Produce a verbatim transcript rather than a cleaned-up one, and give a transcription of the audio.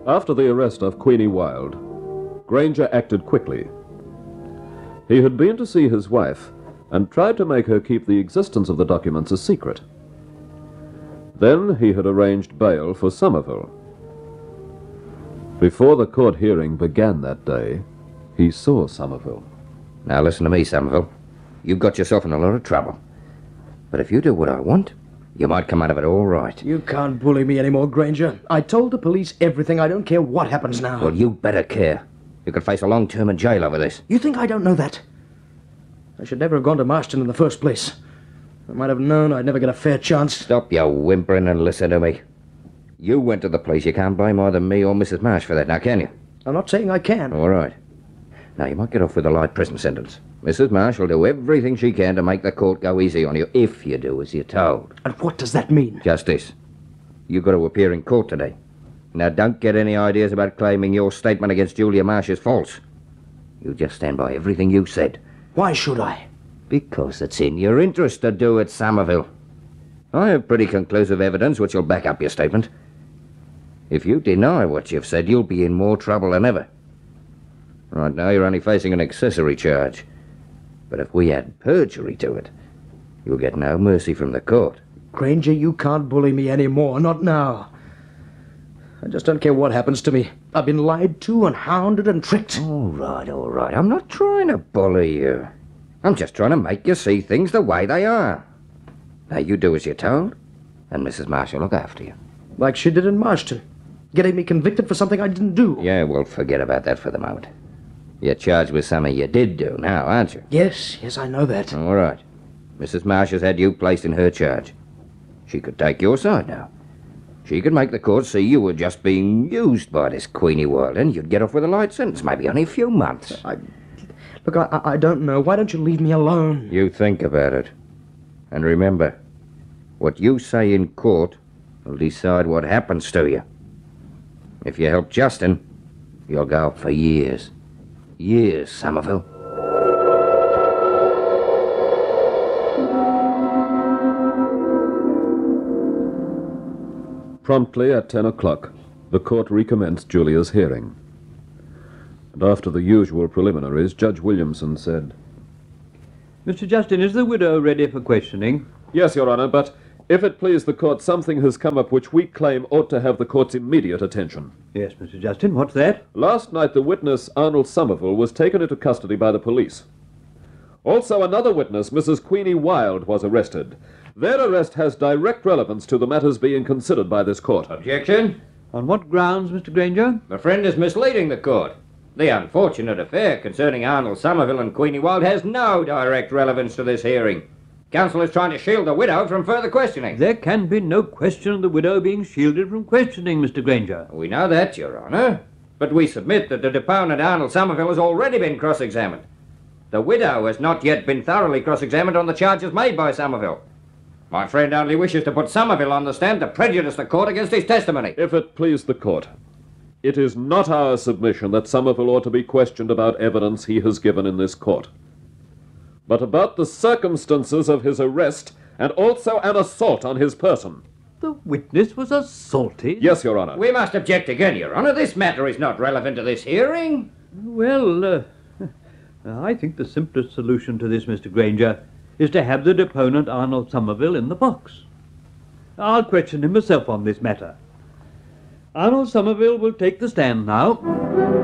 After the arrest of Queenie Wilde, Granger acted quickly. He had been to see his wife and tried to make her keep the existence of the documents a secret. Then he had arranged bail for Somerville. Before the court hearing began that day, he saw Somerville. Now listen to me, Somerville. You've got yourself in a lot of trouble. But if you do what I want, you might come out of it all right. You can't bully me anymore, Granger. I told the police everything. I don't care what happens now. Well, you better care. You could face a long term in jail over this. You think I don't know that? I should never have gone to Marston in the first place. I might have known I'd never get a fair chance. Stop your whimpering and listen to me. You went to the police. You can't blame either me or Missus Marsh for that, now can you? I'm not saying I can. All right. Now, you might get off with a light prison sentence. Missus Marsh will do everything she can to make the court go easy on you, if you do as you're told. And what does that mean? Just this. You've got to appear in court today. Now, don't get any ideas about claiming your statement against Julia Marsh is false. You just stand by everything you said. Why should I? Because it's in your interest to do it, Somerville. I have pretty conclusive evidence which will back up your statement. If you deny what you've said, you'll be in more trouble than ever. Right now, you're only facing an accessory charge. But if we add perjury to it, you'll get no mercy from the court. Granger, you can't bully me anymore, not now. I just don't care what happens to me. I've been lied to and hounded and tricked. All right, all right. I'm not trying to bully you. I'm just trying to make you see things the way they are. Now, you do as you're told, and Missus Marsh will look after you. Like she did in Marston, getting me convicted for something I didn't do. Yeah, well, forget about that for the moment. You're charged with something you did do now, aren't you? Yes, yes, I know that. All right. Missus Marsh has had you placed in her charge. She could take your side now. She could make the court see you were just being used by this Queenie Wilde, and you'd get off with a light sentence, maybe only a few months. I... Look, I, I don't know. Why don't you leave me alone? You think about it. And remember, what you say in court will decide what happens to you. If you help Justin, you'll go up for years. Years, Somerville. Promptly at ten o'clock, the court recommenced Julia's hearing. And after the usual preliminaries, Judge Williamson said, Mister Justin, is the widow ready for questioning? Yes, Your Honor, but if it please the court, something has come up which we claim ought to have the court's immediate attention. Yes, Mister Justin, what's that? Last night, the witness, Arnold Somerville, was taken into custody by the police. Also, another witness, Missus Queenie Wilde, was arrested. Their arrest has direct relevance to the matters being considered by this court. Objection? On what grounds, Mister Granger? My friend is misleading the court. The unfortunate affair concerning Arnold Somerville and Queenie Wilde has no direct relevance to this hearing. Counsel is trying to shield the widow from further questioning. There can be no question of the widow being shielded from questioning, Mister Granger. We know that, Your Honor. But we submit that the deponent Arnold Somerville has already been cross-examined. The widow has not yet been thoroughly cross-examined on the charges made by Somerville. My friend only wishes to put Somerville on the stand to prejudice the court against his testimony. If it please the court, it is not our submission that Somerville ought to be questioned about evidence he has given in this court, but about the circumstances of his arrest and also an assault on his person. The witness was assaulted? Yes, Your Honor. We must object again, Your Honor. This matter is not relevant to this hearing. Well, uh, I think the simplest solution to this, Mister Granger, is to have the deponent Arnold Somerville in the box. I'll question him myself on this matter. Arnold Somerville will take the stand now.